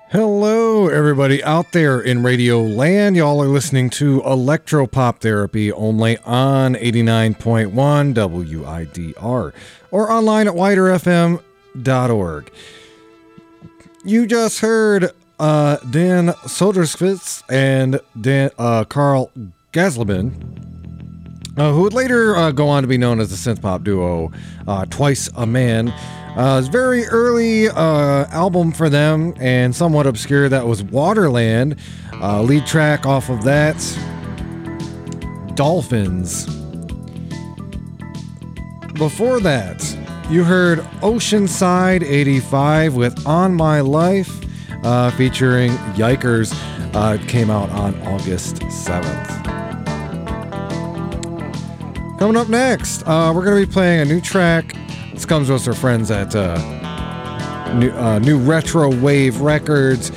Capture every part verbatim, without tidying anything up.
Hello, everybody out there in radio land. Y'all are listening to Electropop Therapy only on eighty-nine point one W I D R or online at wider f m dot org. You just heard uh, Dan Soderskvist and Dan, uh, Carl Gasleben, uh, who would later uh, go on to be known as the synth-pop duo uh, Twice a Man. Uh, it's a very early uh, album for them and somewhat obscure. That was Waterland. Uh, lead track off of that, Dolphins. Before that, you heard Oceanside eighty-five with On My Life, uh, featuring Yikers. Uh, it came out on August seventh. Coming up next, uh, we're going to be playing a new track. This comes with our friends at uh, new, uh, new Retro Wave Records.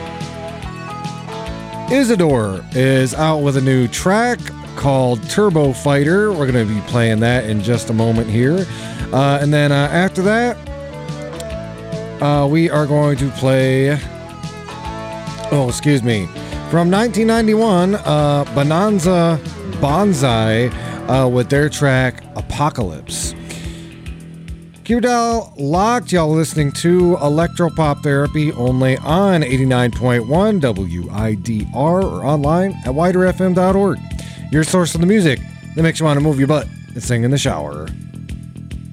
Isidore is out with a new track called Turbo Fighter. We're going to be playing that in just a moment here. Uh, and then uh, after that, uh, we are going to play... Oh, excuse me. From nineteen ninety-one, uh, Bonanza Bonsai uh, with their track Apocalypse. Keep it all locked. Y'all listening to Electropop Therapy only on eighty-nine point one W I D R or online at wider f m dot org. Your source of the music that makes you want to move your butt and sing in the shower.